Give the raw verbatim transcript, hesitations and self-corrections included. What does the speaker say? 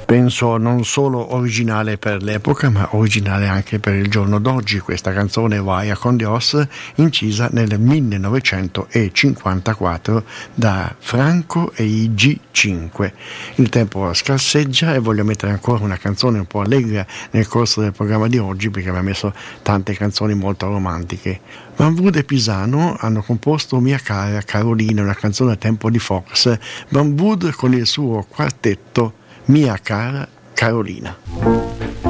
Penso non solo originale per l'epoca, ma originale anche per il giorno d'oggi. Questa canzone Vaya con Dios, incisa nel millenovecentocinquantaquattro da Franco e i G cinque. Il tempo scarseggia e voglio mettere ancora una canzone un po' allegra nel corso del programma di oggi, perché mi ha messo tante canzoni molto romantiche. Van Wood e Pisano hanno composto Mia cara Carolina, una canzone a tempo di Fox. Van Wood con il suo quartetto Mia cara Carolina.